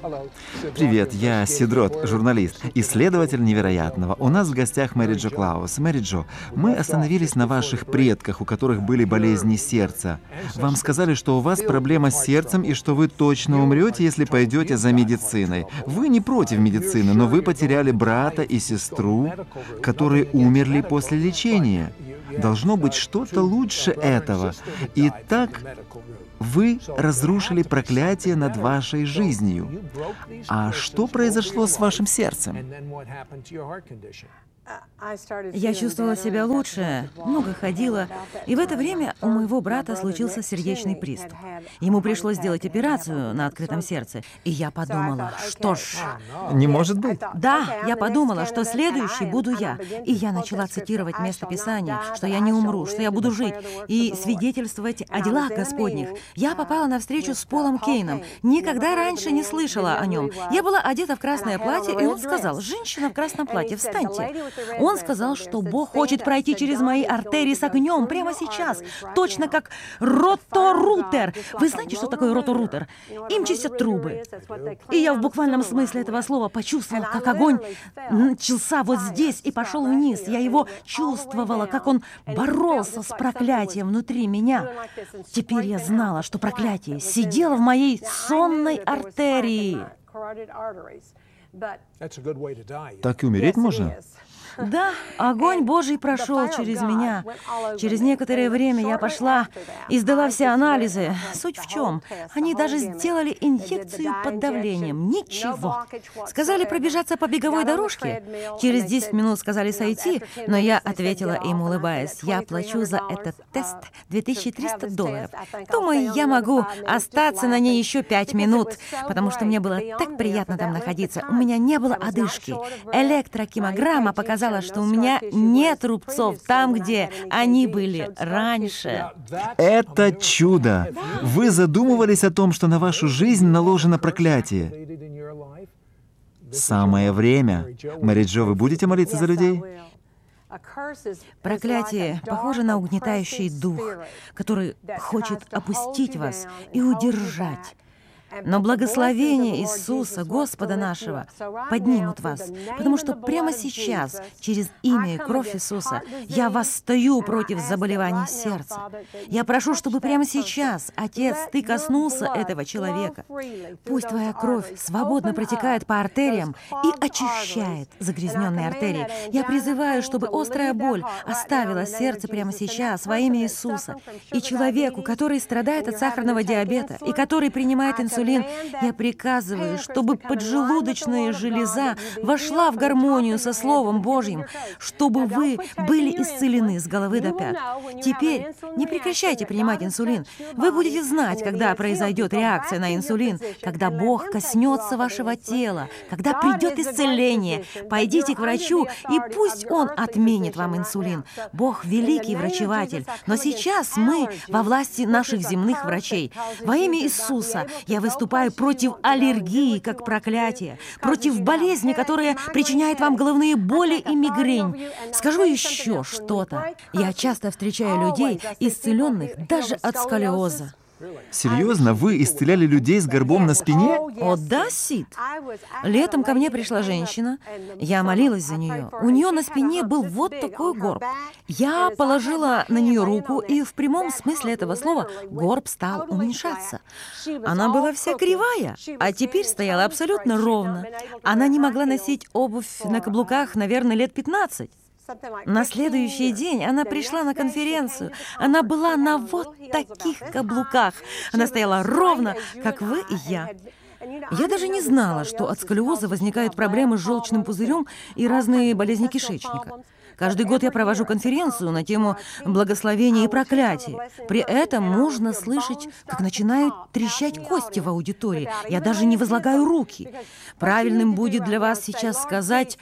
Привет, я Сидрот, журналист, исследователь невероятного. У нас в гостях Мэри Джо Клаус. Мэри Джо, мы остановились на ваших предках, у которых были болезни сердца. Вам сказали, что у вас проблема с сердцем и что вы точно умрете, если пойдете за медициной. Вы не против медицины, но вы потеряли брата и сестру, которые умерли после лечения. Должно быть что-то лучше этого. Итак, вы разрушили проклятие над вашей жизнью. А что произошло с вашим сердцем? Я чувствовала себя лучше, много ходила, и в это время у моего брата случился сердечный приступ. Ему пришлось сделать операцию на открытом сердце, и я подумала, что ж... Не может быть. Да, я подумала, что следующей буду я, и я начала цитировать место Писания, что я не умру, что я буду жить, и свидетельствовать о делах Господних. Я попала на встречу с Полом Кейном, никогда раньше не слышала о нем. Я была одета в красное платье, и он сказал: «Женщина в красном платье, встаньте». Он сказал, что Бог хочет пройти через мои артерии с огнем прямо сейчас, точно как роторутер. Вы знаете, что такое роторутер? Им чистят трубы. И я в буквальном смысле этого слова почувствовала, как огонь начался вот здесь и пошел вниз. Я его чувствовала, как он боролся с проклятием внутри меня. Теперь я знала, что проклятие сидело в моей сонной артерии. Так и умереть можно? Да, огонь Божий прошел через меня. Через некоторое время я пошла и сдала все анализы. Суть в чем? Они даже сделали инъекцию под давлением. Ничего. Сказали пробежаться по беговой дорожке. Через 10 минут сказали сойти, но я ответила им, улыбаясь: я плачу за этот тест $2300. Думаю, я могу остаться на ней еще 5 минут, потому что мне было так приятно там находиться. У меня не было одышки. Электрокимограмма показала, что у меня нет рубцов там, где они были раньше. Это чудо! Вы задумывались о том, что на вашу жизнь наложено проклятие? Самое время. Мэри Джо, вы будете молиться за людей? Проклятие похоже на угнетающий дух, который хочет опустить вас и удержать. Но благословение Иисуса, Господа нашего, поднимут вас, потому что прямо сейчас, через имя и кровь Иисуса, я восстаю против заболеваний сердца. Я прошу, чтобы прямо сейчас, Отец, Ты коснулся этого человека. Пусть Твоя кровь свободно протекает по артериям и очищает загрязненные артерии. Я призываю, чтобы острая боль оставила сердце прямо сейчас во имя Иисуса. И человеку, который страдает от сахарного диабета и который принимает инсулин, я приказываю, чтобы поджелудочная железа вошла в гармонию со Словом Божьим, чтобы вы были исцелены с головы до пят. Теперь не прекращайте принимать инсулин. Вы будете знать, когда произойдет реакция на инсулин, когда Бог коснется вашего тела, когда придет исцеление. Пойдите к врачу, и пусть Он отменит вам инсулин. Бог великий врачеватель, но сейчас мы во власти наших земных врачей. Во имя Иисуса я выступаю против аллергии, как проклятие, против болезни, которая причиняет вам головные боли и мигрень. Скажу еще что-то. Я часто встречаю людей, исцеленных даже от сколиоза. Серьезно? Вы исцеляли людей с горбом на спине? О, да, Сид. Летом ко мне пришла женщина. Я молилась за нее. У нее на спине был вот такой горб. Я положила на нее руку, и в прямом смысле этого слова горб стал уменьшаться. Она была вся кривая, а теперь стояла абсолютно ровно. Она не могла носить обувь на каблуках, наверное, лет 15. На следующий день она пришла на конференцию. Она была на вот таких каблуках. Она стояла ровно, как вы и я. Я даже не знала, что от сколиоза возникают проблемы с желчным пузырем и разные болезни кишечника. Каждый год я провожу конференцию на тему благословения и проклятия. При этом можно слышать, как начинают трещать кости в аудитории. Я даже не возлагаю руки. Правильным будет для вас сейчас сказать: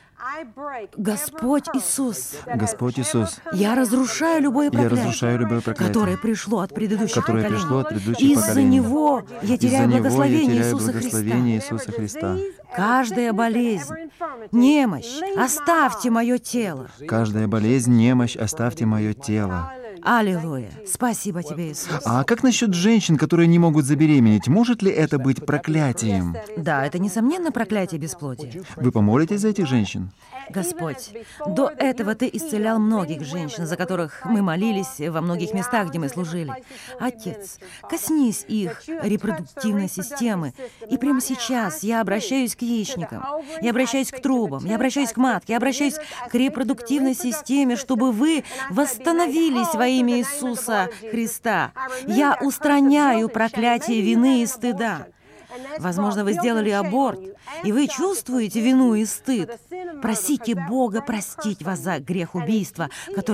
Господь Иисус, Господь Иисус, я разрушаю любое проклятие, которое пришло от предыдущих поколений. Из-за него я теряю благословение Иисуса Христа. Каждая болезнь, немощь, оставьте мое тело. Каждая болезнь, немощь, оставьте мое тело. Аллилуйя! Спасибо тебе, Иисус. А как насчет женщин, которые не могут забеременеть? Может ли это быть проклятием? Да, это, несомненно, проклятие бесплодия. Вы помолитесь за этих женщин? Господь, до этого Ты исцелял многих женщин, за которых мы молились во многих местах, где мы служили. Отец, коснись их репродуктивной системы. И прямо сейчас я обращаюсь к яичникам, я обращаюсь к трубам, я обращаюсь к матке, я обращаюсь к репродуктивной системе, чтобы вы восстановились во имя Иисуса Христа. Я устраняю проклятие вины и стыда. Возможно, вы сделали аборт, и вы чувствуете вину и стыд. Просите Бога простить вас за грех убийства, который